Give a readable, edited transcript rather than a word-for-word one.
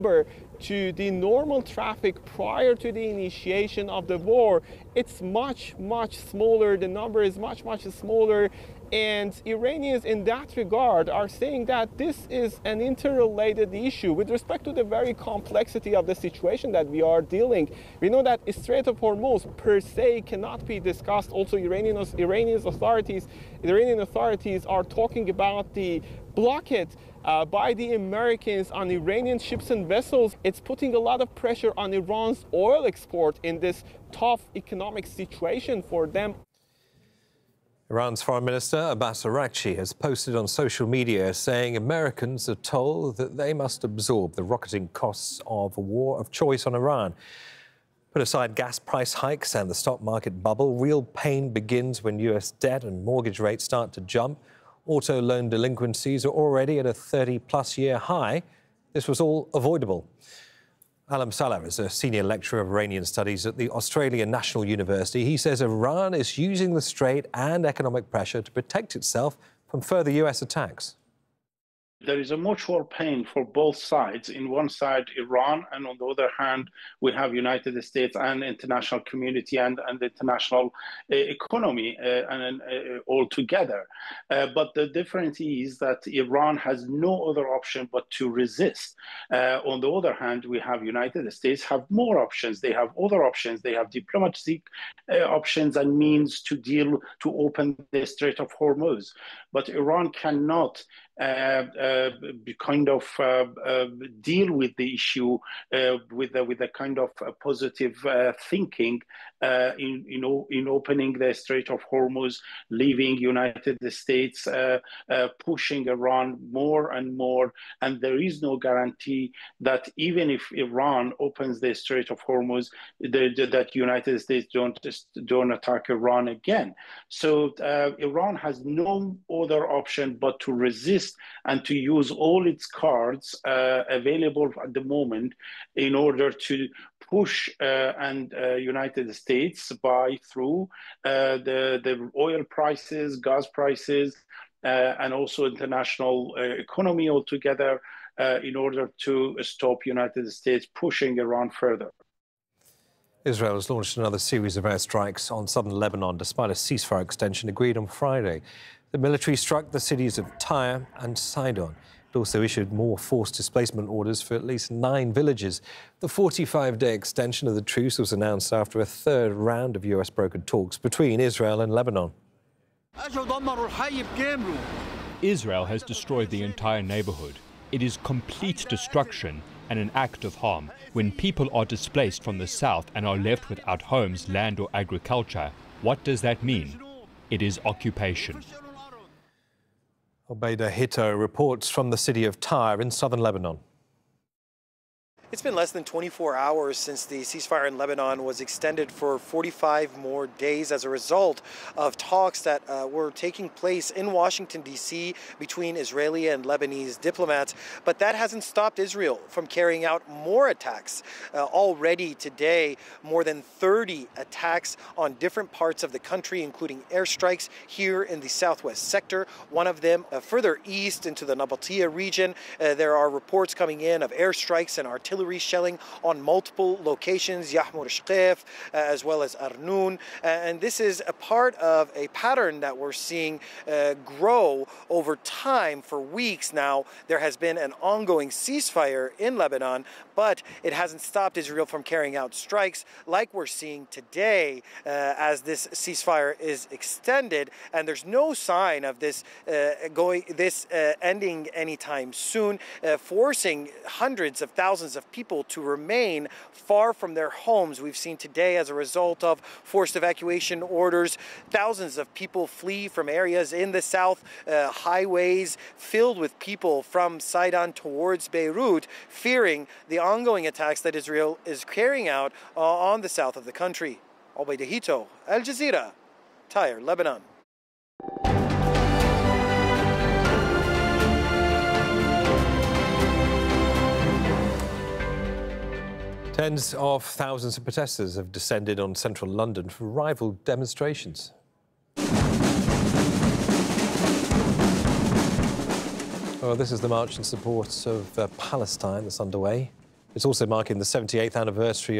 to the normal traffic prior to the initiation of the war, it's much smaller. The number is much smaller. And Iranians in that regard are saying that this is an interrelated issue with respect to the very complexity of the situation that we are dealing. We know that Strait of Hormuz per se cannot be discussed. Also, Iranian authorities are talking about the blockade by the Americans on Iranian ships and vessels. It's putting a lot of pressure on Iran's oil export in this tough economic situation for them. Iran's Foreign Minister Abbas Araghchi has posted on social media saying Americans are told that they must absorb the rocketing costs of a war of choice on Iran. Put aside gas price hikes and the stock market bubble, real pain begins when US debt and mortgage rates start to jump. Auto loan delinquencies are already at a 30-plus year high. This was all avoidable. Alam Salah is a senior lecturer of Iranian studies at the Australian National University. He says Iran is using the strait and economic pressure to protect itself from further US attacks. There is a mutual pain for both sides. In one side, Iran, and on the other hand, we have United States and international community and the international economy all together. But the difference is that Iran has no other option but to resist. On the other hand, we have United States have more options. They have other options. They have diplomatic options and means to open the Strait of Hormuz. But Iran cannot deal with the issue with a kind of positive thinking in opening the Strait of Hormuz, leaving United States pushing Iran more and more, and there is no guarantee that even if Iran opens the Strait of Hormuz, that United States don't attack Iran again. So Iran has no other option but to resist and to use all its cards available at the moment in order to push United States through the oil prices, gas prices, and also international economy altogether in order to stop United States pushing Iran further. Israel has launched another series of airstrikes on southern Lebanon despite a ceasefire extension agreed on Friday. The military struck the cities of Tyre and Sidon. It also issued more forced displacement orders for at least 9 villages. The 45-day extension of the truce was announced after a third round of US-brokered talks between Israel and Lebanon. Israel has destroyed the entire neighborhood. It is complete destruction and an act of harm. When people are displaced from the south and are left without homes, land or agriculture, what does that mean? It is occupation. Obeida Hito reports from the city of Tyre in southern Lebanon. It's been less than 24 hours since the ceasefire in Lebanon was extended for 45 more days as a result of talks that were taking place in Washington, D.C. between Israeli and Lebanese diplomats. But that hasn't stopped Israel from carrying out more attacks. Already today, more than 30 attacks on different parts of the country, including airstrikes here in the southwest sector. One of them further east into the Nabatia region. There are reports coming in of airstrikes and artillery shelling on multiple locations, Yahmur Shqef, as well as Arnoun. And this is a part of a pattern that we're seeing grow over time. For weeks now, there has been an ongoing ceasefire in Lebanon, but it hasn't stopped Israel from carrying out strikes like we're seeing today as this ceasefire is extended. And there's no sign of this ending anytime soon, forcing hundreds of thousands of people to remain far from their homes. We've seen today, as a result of forced evacuation orders, thousands of people flee from areas in the south, highways filled with people from Sidon towards Beirut, fearing the ongoing attacks that Israel is carrying out on the south of the country. Obeida Hito, Al Jazeera, Tyre, Lebanon. Tens of thousands of protesters have descended on central London for rival demonstrations. Well, this is the march in support of Palestine that's underway. It's also marking the 78th anniversary